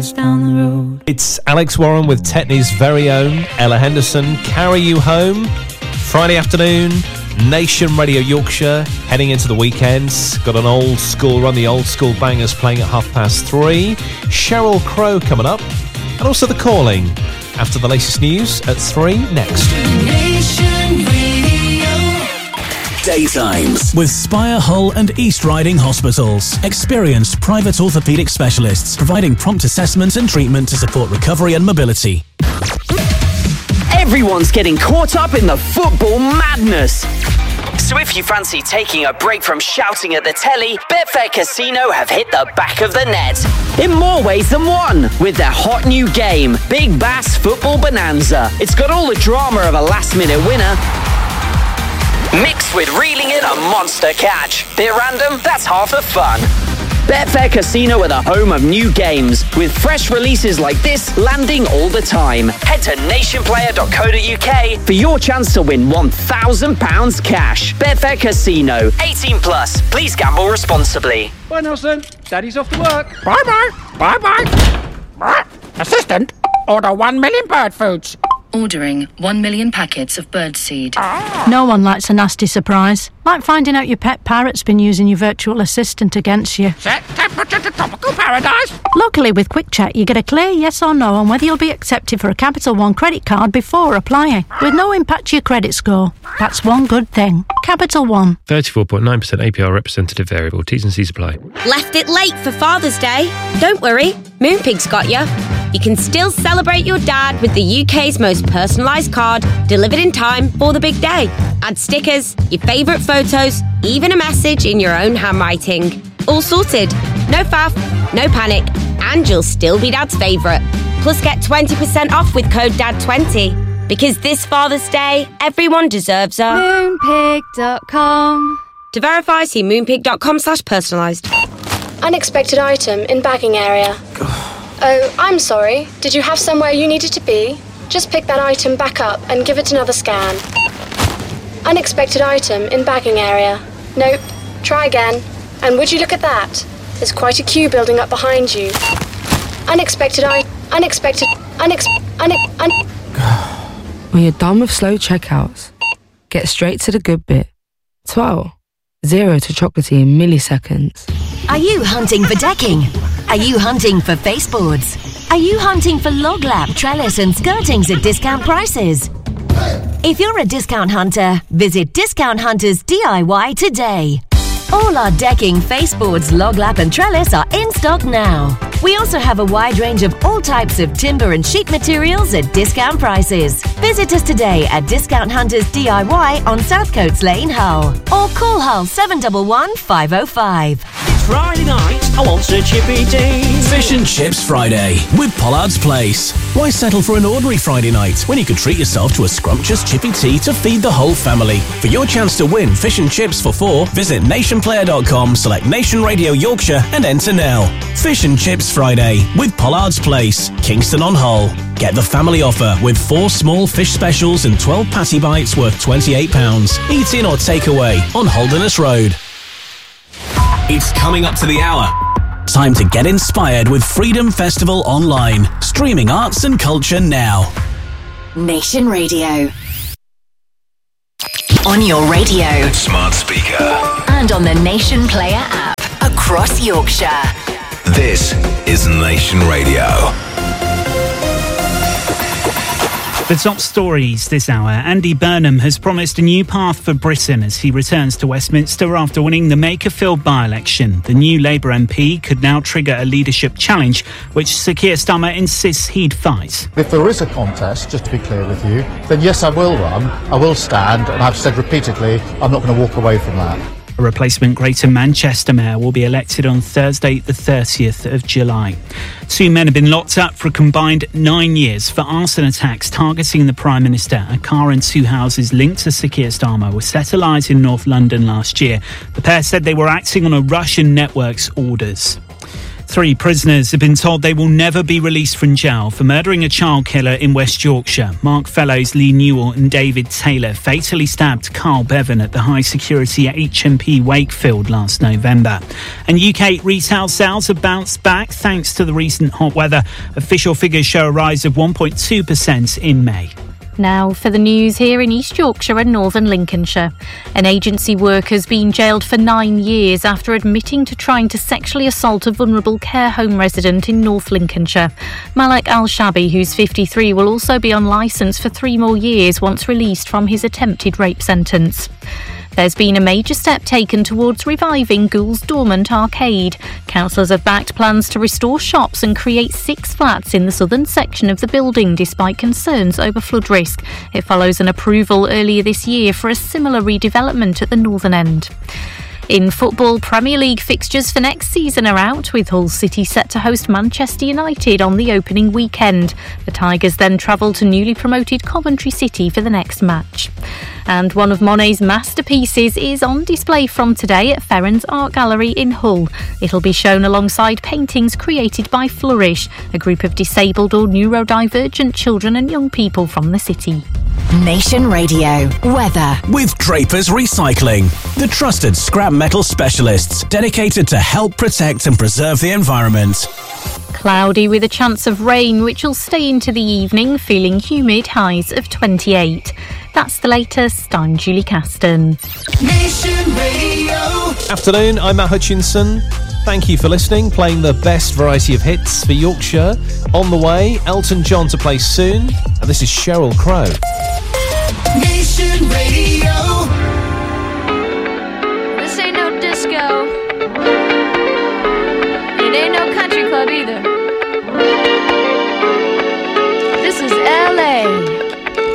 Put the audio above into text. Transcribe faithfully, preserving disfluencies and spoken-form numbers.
Down the road. It's Alex Warren with Tetney's very own Ella Henderson. Carry you home. Friday afternoon, Nation Radio Yorkshire, heading into the weekends. Got an old school run, the old school bangers playing at half past three. Sheryl Crow coming up. And also The Calling. After the latest news at three next. Nation Radio. Daytimes with Spire, Hull and East Riding Hospitals. Experienced private orthopaedic specialists providing prompt assessment and treatment to support recovery and mobility. Everyone's getting caught up in the football madness. So if you fancy taking a break from shouting at the telly, Betfair Casino have hit the back of the net. In more ways than one, with their hot new game, Big Bass Football Bonanza. It's got all the drama of a last-minute winner, mixed with reeling in a monster catch. Bit random? That's half the fun. Betfair Casino are the home of new games, with fresh releases like this landing all the time. Head to nation player dot co dot uk for your chance to win one thousand pounds cash. Betfair Casino, eighteen plus. Please gamble responsibly. Bye, Nelson. Daddy's off to work. Bye-bye. Bye-bye. Assistant, order one million bird foods. Ordering one million packets of birdseed. No one likes a nasty surprise. Like finding out your pet parrot's been using your virtual assistant against you. Set temperature to tropical paradise. Luckily, with Quick Check, you get a clear yes or no on whether you'll be accepted for a Capital One credit card before applying, with no impact to your credit score. That's one good thing. Capital One. thirty-four point nine percent A P R representative variable. T's and C's apply. Left it late for Father's Day? Don't worry, Moonpig's got you. You can still celebrate your dad with the U K's most personalised card, delivered in time for the big day. Add stickers, your favourite photos, even a message in your own handwriting. All sorted. No faff, no panic, and you'll still be Dad's favourite. Plus get twenty percent off with code D A D twenty. Because this Father's Day, everyone deserves a... Moonpig dot com. To verify, see moonpig dot com slash personalised. Unexpected item in bagging area. Oh, I'm sorry. Did you have somewhere you needed to be? Just pick that item back up and give it another scan. Unexpected item in bagging area. Nope. Try again. And would you look at that? There's quite a queue building up behind you. Unexpected I... Unexpected... Unex... Une... Un... When you're done with slow checkouts, get straight to the good bit. twelve. Zero to chocolatey in milliseconds. Are you hunting for decking? Are you hunting for baseboards? Are you hunting for log lap, trellis and skirtings at discount prices? If you're a discount hunter, visit Discount Hunters D I Y today. All our decking, faceboards, log lap and trellis are in stock now. We also have a wide range of all types of timber and sheet materials at discount prices. Visit us today at Discount Hunters D I Y on South Coates Lane, Hull. Or call Hull seven one one, five oh five. It's Friday night, I want a chippy tea. Fish and Chips Friday with Pollard's Place. Why settle for an ordinary Friday night when you could treat yourself to a scrumptious chippy tea to feed the whole family? For your chance to win fish and chips for four, visit nation player dot com, select Nation Radio Yorkshire and enter now. Fish and Chips Friday with Pollard's Place, Kingston on Hull. Get the family offer with four small fish specials and twelve patty bites worth twenty-eight pounds. Eat in or take away on Holderness Road. It's coming up to the hour. Time to get inspired with Freedom Festival Online. Streaming arts and culture now. Nation Radio. On your radio. Smart speaker. And on the Nation Player app. Across Yorkshire. This is Nation Radio. The top stories this hour. Andy Burnham has promised a new path for Britain as he returns to Westminster after winning the Makerfield by-election. The new Labour M P could now trigger a leadership challenge, which Sir Keir Starmer insists he'd fight. If there is a contest, just to be clear with you, then yes, I will run, I will stand, and I've said repeatedly, I'm not going to walk away from that. A replacement Greater Manchester mayor will be elected on Thursday, the thirtieth of July. Two men have been locked up for a combined nine years for arson attacks targeting the Prime Minister. A car and two houses linked to Sir Keir Starmer were set alight in North London last year. The pair said they were acting on a Russian network's orders. Three prisoners have been told they will never be released from jail for murdering a child killer in West Yorkshire. Mark Fellows, Lee Newell and David Taylor fatally stabbed Carl Bevan at the high-security H M P Wakefield last November. And U K retail sales have bounced back thanks to the recent hot weather. Official figures show a rise of one point two percent in May. Now for the news here in East Yorkshire and Northern Lincolnshire. An agency worker's been jailed for nine years after admitting to trying to sexually assault a vulnerable care home resident in North Lincolnshire. Malek Al-Shabi, who's fifty-three, will also be on licence for three more years once released from his attempted rape sentence. There's been a major step taken towards reviving Gould's Dormant Arcade. Councillors have backed plans to restore shops and create six flats in the southern section of the building despite concerns over flood risk. It follows an approval earlier this year for a similar redevelopment at the northern end. In football, Premier League fixtures for next season are out, with Hull City set to host Manchester United on the opening weekend. The Tigers then travel to newly promoted Coventry City for the next match. And one of Monet's masterpieces is on display from today at Ferrans Art Gallery in Hull. It'll be shown alongside paintings created by Flourish, a group of disabled or neurodivergent children and young people from the city. Nation Radio weather with Drapers Recycling, the trusted scrap metal specialists dedicated to help protect and preserve the environment. Cloudy with a chance of rain, which will stay into the evening, feeling humid, highs of twenty-eight. That's the latest. I'm Julie Caston. Nation Radio. Afternoon, I'm Matt Hutchinson. Thank you for listening, playing the best variety of hits for Yorkshire. On the way, Elton John to play soon, and this is Sheryl Crow.